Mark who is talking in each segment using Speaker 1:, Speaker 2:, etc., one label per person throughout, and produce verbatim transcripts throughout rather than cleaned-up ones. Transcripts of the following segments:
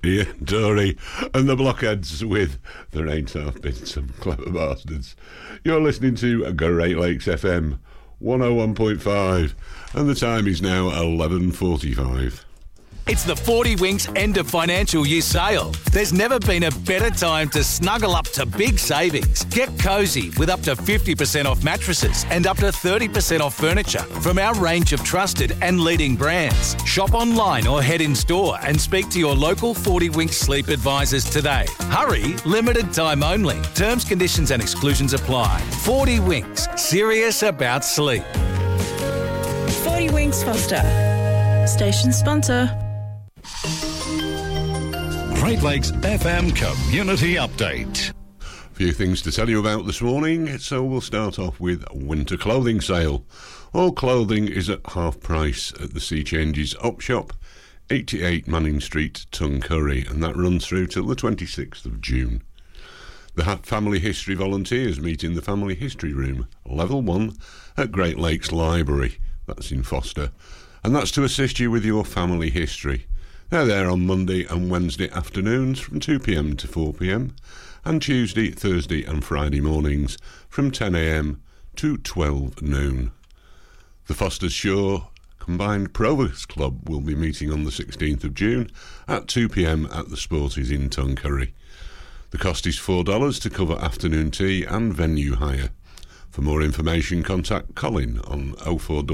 Speaker 1: Ian Dury and the Blockheads with There Ain't Half Been Some Clever Bastards. You're listening to Great Lakes F M one oh one point five and the time is now eleven forty-five.
Speaker 2: It's the forty Winks end of financial year sale. There's never been a better time to snuggle up to big savings. Get cosy with up to fifty percent off mattresses and up to thirty percent off furniture from our range of trusted and leading brands. Shop online or head in store and speak to your local forty Winks sleep advisors today. Hurry, limited time only. Terms, conditions and exclusions apply. forty Winks, serious about sleep.
Speaker 3: forty Winks Foster, station sponsor.
Speaker 4: Great Lakes F M Community Update.
Speaker 1: A few things to tell you about this morning, so we'll start off with winter clothing sale. All clothing is at half price at the Sea Changes Up Shop, eighty-eight Manning Street, Tuncurry, and that runs through till the twenty-sixth of June. The Family History volunteers meet in the Family History Room, Level one, at Great Lakes Library. That's in Foster. And that's to assist you with your family history. They're there on Monday and Wednesday afternoons from two p.m. to four p.m. and Tuesday, Thursday and Friday mornings from ten a.m. to twelve noon. The Foster's Shore Combined Provost Club will be meeting on the sixteenth of June at two p.m. at the Sporties in Tuncurry. The cost is four dollars to cover afternoon tea and venue hire. For more information, contact Colin on oh four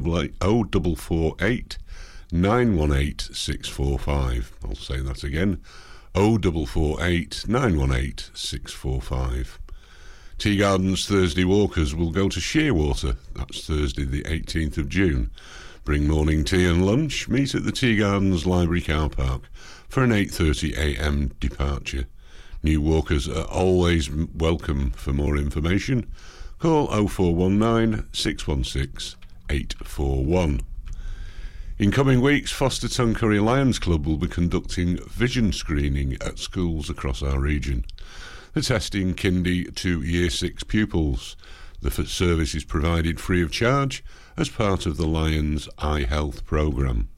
Speaker 1: four eight nine one eight six four five. I'll say that again, oh four four eight nine one eight six four five. Tea Gardens Thursday Walkers will go to Shearwater. That's Thursday the eighteenth of June. Bring morning tea and lunch. Meet at the Tea Gardens Library Car Park for an eight thirty a.m. departure. New walkers are always welcome. For more information, call oh four one nine six one six eight four one. In coming weeks, Foster Tuncurry Lions Club will be conducting vision screening at schools across our region. They're testing kindy to year six pupils. The service is provided free of charge as part of the Lions Eye Health programme.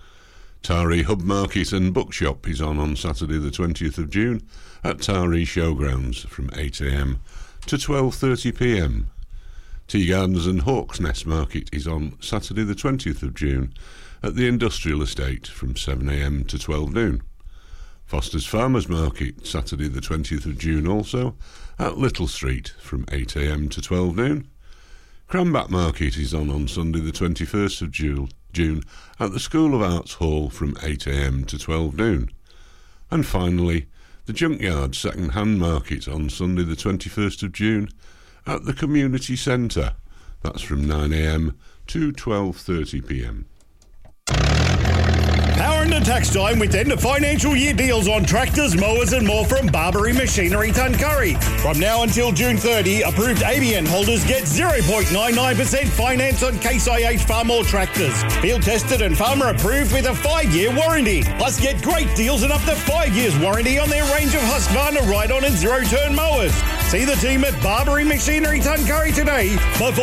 Speaker 1: Taree Hub Market and Bookshop is on on Saturday the twentieth of June at Taree Showgrounds from eight a.m. to twelve thirty p.m. Tea Gardens and Hawks Nest Market is on Saturday the twentieth of June at the Industrial Estate from seven a.m. to twelve noon. Foster's Farmers Market Saturday the twentieth of June also at Little Street from eight a.m. to twelve noon. Cranback Market is on on Sunday the twenty-first of June at the School of Arts Hall from eight a.m. to twelve noon. And finally, the Junkyard Second Hand Market on Sunday the twenty-first of June at the Community Centre. That's from nine a.m. to twelve thirty p.m.
Speaker 5: Power and tax time with end of financial year deals on tractors, mowers and more from Barbary Machinery Tuncurry. From now until June thirtieth, approved A B N holders get zero point nine nine percent finance on Case I H Farmall tractors. Field tested and farmer approved with a five-year warranty. Plus get great deals and up to five years warranty on their range of Husqvarna ride-on and zero-turn mowers. See the team at Barbary Machinery Tuncurry today.